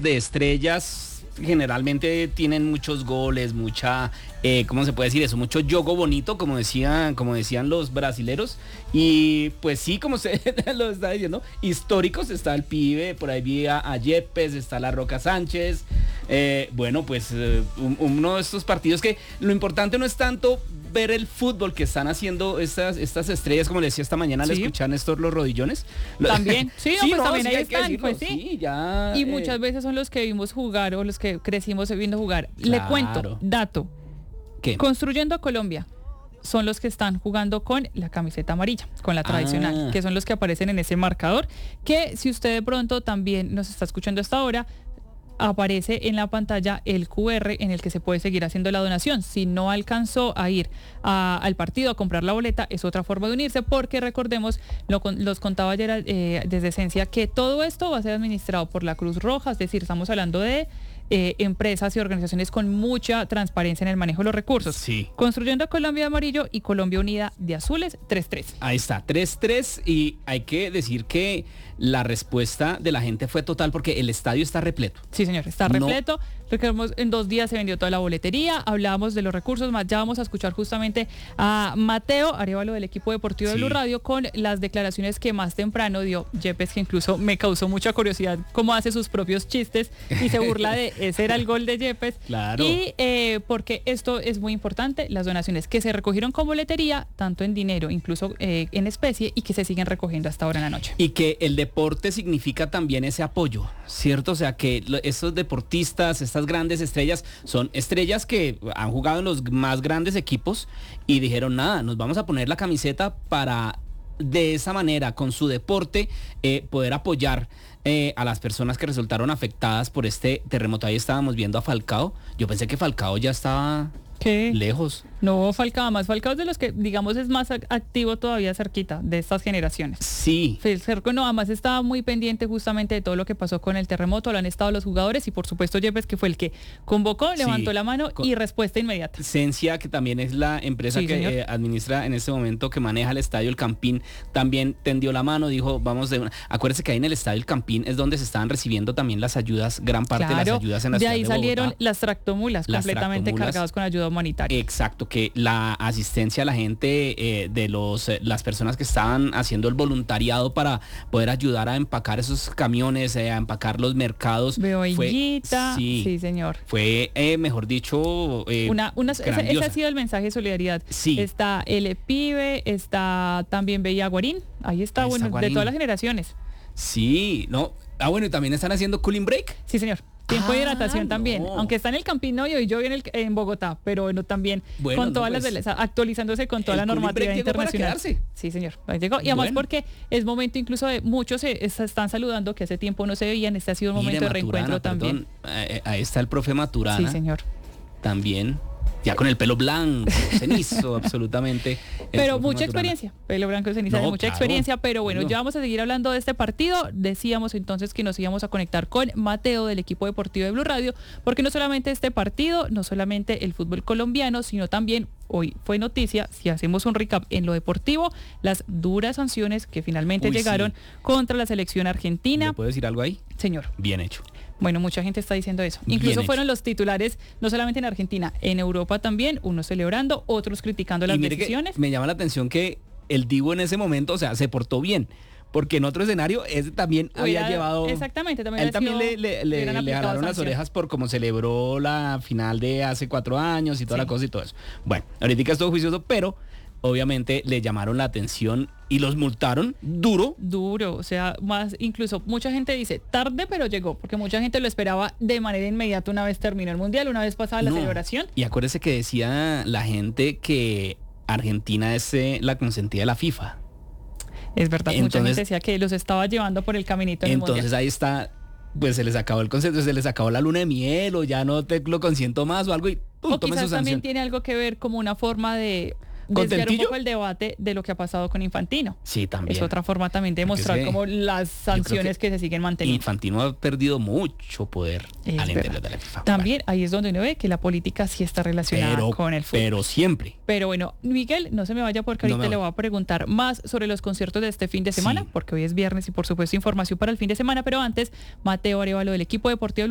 de estrellas generalmente tienen muchos goles, mucha, ¿cómo se puede decir eso? Mucho juego bonito, como decían los brasileros. Y pues sí, como usted lo está diciendo, históricos, está el pibe, por ahí vi a Yepes, está la Roca Sánchez. Bueno, pues uno de estos partidos que lo importante no es tanto ver el fútbol que están haciendo estas estrellas, como le decía esta mañana al escuchar a Néstor Los Rodillones. También, sí, sí, pues no, también sí, ahí hay que están, decirlo, pues sí. sí, ya, Y muchas veces son los que vimos jugar o los que crecimos viendo jugar. Claro. Le cuento, dato. ¿Qué? Construyendo a Colombia son los que están jugando con la camiseta amarilla, con la tradicional, que son los que aparecen en ese marcador, que si usted de pronto también nos está escuchando hasta ahora, aparece en la pantalla el QR en el que se puede seguir haciendo la donación. Si no alcanzó a ir al partido a comprar la boleta, es otra forma de unirse, porque recordemos, los contaba ayer desde Esencia, que todo esto va a ser administrado por la Cruz Roja, es decir, estamos hablando de empresas y organizaciones con mucha transparencia en el manejo de los recursos. Sí. Construyendo Colombia de amarillo y Colombia Unida de azules, 3-3. Ahí está, 3-3, y hay que decir que la respuesta de la gente fue total porque el estadio está repleto. Sí, señor, está repleto. Recordemos, en 2 días se vendió toda la boletería, hablábamos de los recursos, ya vamos a escuchar justamente a Mateo Arévalo del equipo deportivo de Blue Radio con las declaraciones que más temprano dio Yepes, que incluso me causó mucha curiosidad cómo hace sus propios chistes y se burla de ese era el gol de Yepes. Claro. Y porque esto es muy importante, las donaciones que se recogieron con boletería, tanto en dinero, incluso en especie, y que se siguen recogiendo hasta ahora en la noche. Y que el deporte significa también ese apoyo, ¿cierto? O sea, que estos deportistas, estas grandes estrellas, son estrellas que han jugado en los más grandes equipos y dijeron, nada, nos vamos a poner la camiseta para de esa manera, con su deporte, poder apoyar a las personas que resultaron afectadas por este terremoto. Ahí estábamos viendo a Falcao. Yo pensé que Falcao ya estaba lejos. No, Falcao es de los que, digamos, es más activo todavía cerquita de estas generaciones. Sí. Cerco no, además estaba muy pendiente justamente de todo lo que pasó con el terremoto, lo han estado los jugadores y por supuesto Yepes, que fue el que convocó, levantó la mano y respuesta inmediata. Esencia, que también es la empresa que administra en este momento, que maneja el estadio El Campín, también tendió la mano, dijo, vamos de una. Acuérdese que ahí en el estadio El Campín es donde se estaban recibiendo también las ayudas, gran parte de las ayudas en la ciudad de Bogotá. De ahí salieron las tractomulas, completamente cargadas con ayuda humanitaria. Exacto, que la asistencia a la gente de las personas que estaban haciendo el voluntariado para poder ayudar a empacar esos camiones, a empacar los mercados. Beollita, sí señor. Fue, mejor dicho, ese ha sido el mensaje de solidaridad. Sí. Está el pibe, está también Bella Guarín, ahí está, bueno, Guarín. De todas las generaciones. Sí, no. Bueno, y también están haciendo cooling break. Sí, señor. Tiempo de hidratación también, aunque está en el Campín Novio y yo en Bogotá, pero bueno, también con todas las actualizándose con toda la normativa internacional. Sí, señor. Llegó. Y además porque es momento incluso de muchos se están saludando que hace tiempo no se veían, este ha sido un momento de reencuentro también. Ahí está el profe Maturana. Sí, señor. También. Ya con el pelo blanco, cenizo, absolutamente. Pero mucha experiencia, pelo blanco, cenizo, mucha experiencia, pero bueno, ya vamos a seguir hablando de este partido. Decíamos entonces que nos íbamos a conectar con Mateo del equipo deportivo de Blue Radio, porque no solamente este partido, no solamente el fútbol colombiano, sino también hoy fue noticia, si hacemos un recap en lo deportivo, las duras sanciones que finalmente llegaron contra la selección argentina. ¿Le puedo decir algo ahí? Señor. Bien hecho. Bueno, mucha gente está diciendo eso. Incluso fueron los titulares, no solamente en Argentina, en Europa también, unos celebrando, otros criticando las decisiones. Me llama la atención que el Divo en ese momento, o sea, se portó bien. Porque en otro escenario, ese también había llevado... Exactamente, también. Él también le jalaron las orejas por cómo celebró la final de hace 4 años y toda la cosa y todo eso. Bueno, ahorita estuvo juicioso, pero obviamente le llamaron la atención y los multaron duro. Duro, o sea, más incluso mucha gente dice tarde pero llegó, porque mucha gente lo esperaba de manera inmediata una vez terminó el Mundial, una vez pasada la celebración. Y acuérdese que decía la gente que Argentina es la consentida de la FIFA. Es verdad, entonces, mucha gente decía que los estaba llevando por el caminito en el Mundial. Entonces ahí está, pues se les acabó el concepto, se les acabó la luna de miel o ya no te lo consiento más o algo y o quizás también tiene algo que ver como una forma de desviar un poco el debate de lo que ha pasado con Infantino. Sí, también. Es otra forma también de mostrar como las sanciones que se siguen manteniendo. Infantino ha perdido mucho poder al interior de la FIFA. También ahí es donde uno ve que la política sí está relacionada con el fútbol. Pero siempre. Pero bueno, Miguel, no se me vaya porque ahorita le voy a preguntar más sobre los conciertos de este fin de semana, porque hoy es viernes y por supuesto información para el fin de semana, pero antes, Mateo Arévalo del equipo deportivo